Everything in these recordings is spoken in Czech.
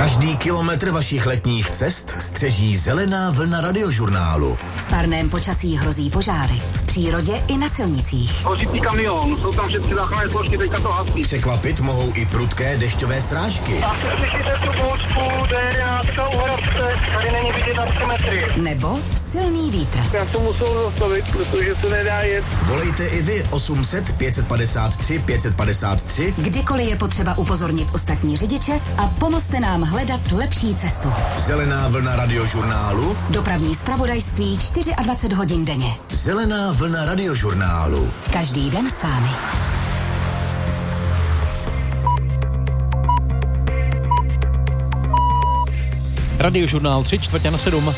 Každý kilometr vašich letních cest střeží zelená vlna Radiožurnálu. V parném počasí hrozí požáry. V přírodě i na silnicích. Hořící kamion, jsou tam všechny záchranné složky, teďka to hasí. Překvapit mohou i prudké dešťové srážky. A slyšíte tu bouřku, D11 u Hradce, tady není vidět na 3 metry. Nebo silný vítr. Já to musel zastavit, protože to nedá jet. Volejte i vy 800 553 553. Kdykoliv je potřeba upozornit ostatní řidiče a pomozte nám hledat lepší cestu. Zelená vlna Radiožurnálu. Dopravní zpravodajství 24 hodin denně. Zelená vlna Radiožurnálu. Každý den s vámi. Radiožurnál 3:45.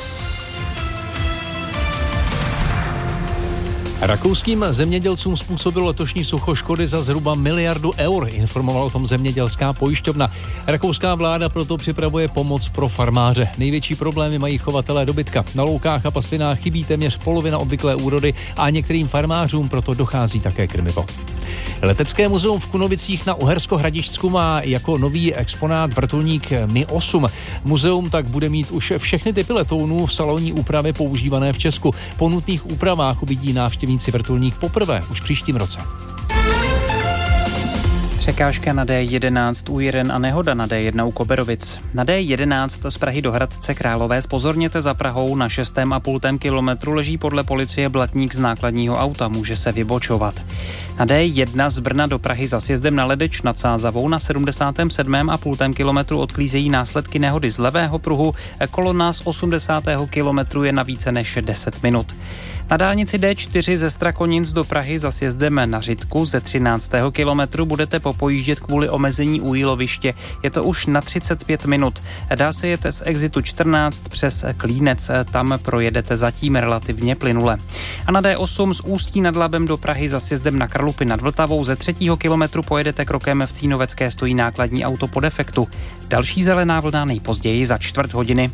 Rakouským zemědělcům způsobilo letošní sucho škody za zhruba 1 miliardu eur, informovala o tom zemědělská pojišťovna. Rakouská vláda proto připravuje pomoc pro farmáře. Největší problémy mají chovatelé dobytka. Na loukách a pastvinách chybí téměř polovina obvyklé úrody a některým farmářům proto dochází také krmivo. Letecké muzeum v Kunovicích na Uhersko-Hradišťsku má jako nový exponát vrtulník Mi-8. Muzeum tak bude mít už všechny typy letounů v salonní úpravě používané v Česku. Po nutných úpravách uvidí návštěvníci vrtulník poprvé už příštím roce. Překážka na D11 U1 a nehoda na D1 u Koberovic. Na D11 z Prahy do Hradce Králové zpozorněte za Prahou na 6,5 kilometru leží podle policie blatník z nákladního auta, může se vybočovat. Na D1 z Brna do Prahy za sjezdem na Ledeč nad Sázavou na 77,5 kilometru odklízejí následky nehody z levého pruhu, kolona z 80. kilometru je na více než 10 minut. Na dálnici D4 ze Strakonic do Prahy za sjezdem na Řitku ze 13. kilometru budete popojíždět kvůli omezení u jíloviště. Je to už na 35 minut. Dá se jet z exitu 14 přes Klínec, tam projedete zatím relativně plynule. A na D8 z Ústí nad Labem do Prahy za sjezdem na Kralupy nad Vltavou ze 3. kilometru pojedete krokem v Cínovecké, stojí nákladní auto po defektu. Další zelená vlna nejpozději za 4 hodiny.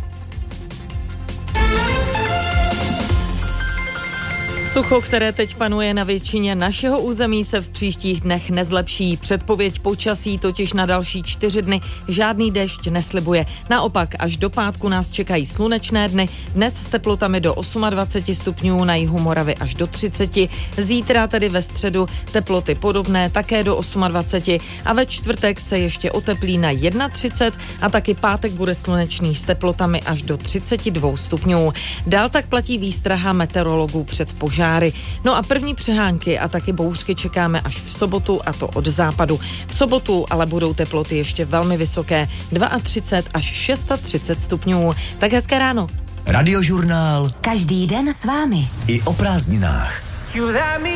Sucho, které teď panuje na většině našeho území, se v příštích dnech nezlepší. Předpověď počasí totiž na další 4 dny žádný déšť neslibuje. Naopak, až do pátku nás čekají slunečné dny. Dnes s teplotami do 28 stupňů, na jihu Moravy až do 30. Zítra, tedy ve středu, teploty podobné, také do 28. A ve čtvrtek se ještě oteplí na 31 a taky pátek bude slunečný s teplotami až do 32 stupňů. Dál tak platí výstraha meteorologů před požáry. No a první přehánky a taky bouřky čekáme až v sobotu, a to od západu. V sobotu ale budou teploty ještě velmi vysoké, 32 až 36 stupňů. Tak hezké ráno. Radiožurnál. Každý den s vámi. I o prázdninách.